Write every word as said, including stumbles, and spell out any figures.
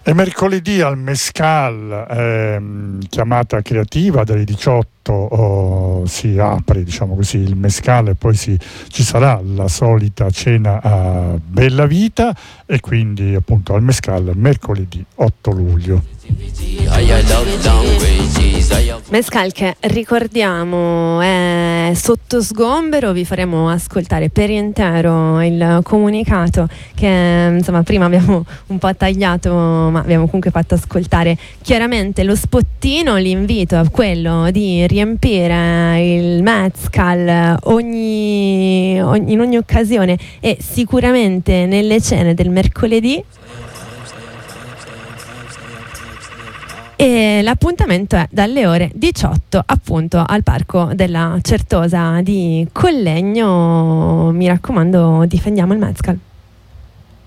E mercoledì al Mescal, ehm, chiamata creativa dalle diciotto, oh, si apre, diciamo così, il Mescal, e poi si, ci sarà la solita cena a Bella Vita, e quindi appunto al Mescal mercoledì otto luglio. Mescal, che ricordiamo è sotto sgombero. Vi faremo ascoltare per intero il comunicato che insomma prima abbiamo un po' tagliato, ma abbiamo comunque fatto ascoltare chiaramente lo spottino. L'invito è quello di riempire il Mescal ogni, ogni, in ogni occasione, e sicuramente nelle cene del mercoledì. E l'appuntamento è dalle ore diciotto appunto al Parco della Certosa di Collegno. Mi raccomando, difendiamo il Mescal.